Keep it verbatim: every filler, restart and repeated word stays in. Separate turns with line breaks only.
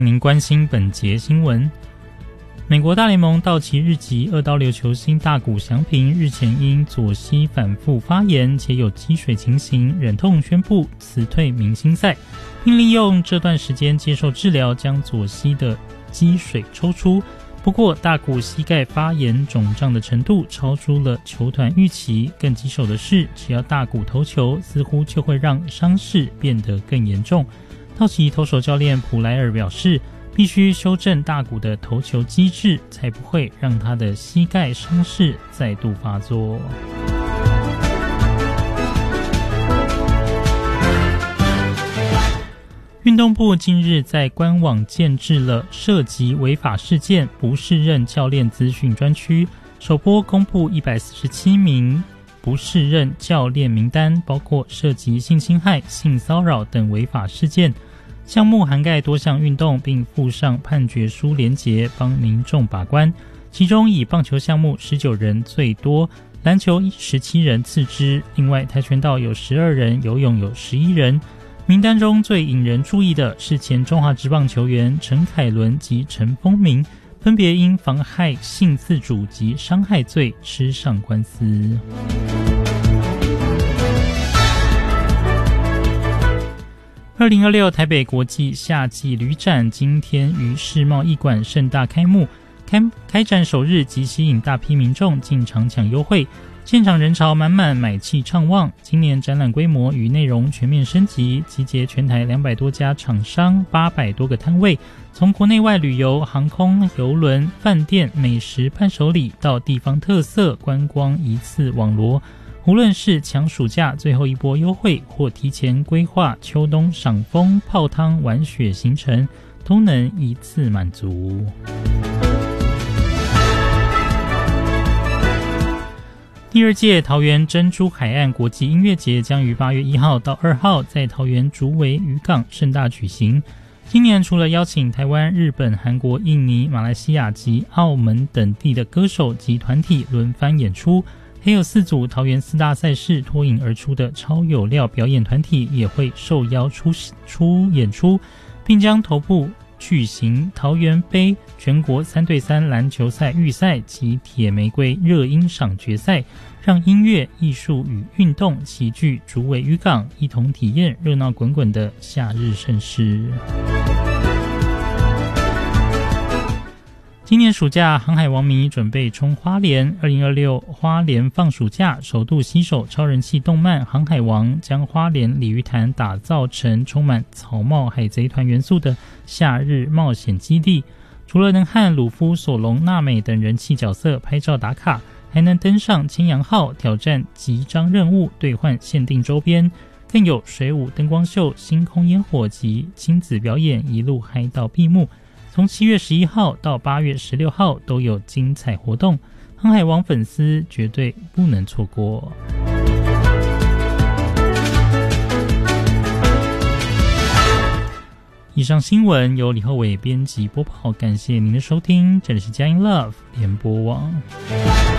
您关心本节新闻。美国大联盟道奇日籍二刀流球星大谷翔平日前因左膝反复发炎且有积水情形，忍痛宣布辞退明星赛，并利用这段时间接受治疗，将左膝的积水抽出。不过大谷膝盖发炎肿胀的程度超出了球团预期，更棘手的是，只要大谷投球，似乎就会让伤势变得更严重。道奇投手教练普莱尔表示，必须修正大谷的投球机制，才不会让他的膝盖伤势再度发作。运动部近日在官网建置了涉及违法事件不适任教练资讯专区，首波公布一百四十七名不适任教练名单，包括涉及性侵害、性骚扰等违法事件。项目涵盖多项运动，并附上判决书连结，帮民众把关。其中以棒球项目十九人最多，篮球十七人次之，另外跆拳道有十二人，游泳有十一人。名单中最引人注意的是前中华职棒球员陈凯伦及陈风明，分别因妨害性自主及伤害罪吃上官司。二零二六台北国际夏季旅展今天于世贸艺馆盛大开幕， 开, 开展首日即吸引大批民众进场抢优惠，现场人潮满满，买气畅旺。今年展览规模与内容全面升级，集结全台两百多家厂商，八百多个摊位，从国内外旅游、航空、邮轮、饭店、美食伴手礼到地方特色观光一次网罗。无论是抢暑假最后一波优惠，或提前规划秋冬赏枫、泡汤、玩雪行程，都能一次满足。第二届桃园珍珠海岸国际音乐节将于八月一号到二号在桃园竹围渔港盛大举行。今年除了邀请台湾、日本、韩国、印尼、马来西亚及澳门等地的歌手及团体轮番演出，还有四组桃园四大赛事脱颖而出的超有料表演团体也会受邀出出演出，并将头部举行桃园杯全国三对三篮球赛预赛及铁玫瑰热音赏决赛，让音乐、艺术与运动齐聚竹围渔港，一同体验热闹滚滚的夏日盛事。今年暑假，航海王迷准备冲花莲。二零二六花莲放暑假，首度携手超人气动漫《航海王》，将花莲鲤鱼潭打造成充满草帽海贼团元素的夏日冒险基地。除了能和鲁夫、索隆、娜美等人气角色拍照打卡，还能登上千阳号挑战集章任务，兑换限定周边，更有水舞、灯光秀、星空烟火及亲子表演，一路嗨到闭幕。从七月十一号到八月十六号都有精彩活动，航海王粉丝绝对不能错过。以上新闻由李厚伟编辑播报，感谢您的收听，这里是佳音 Love 联播网。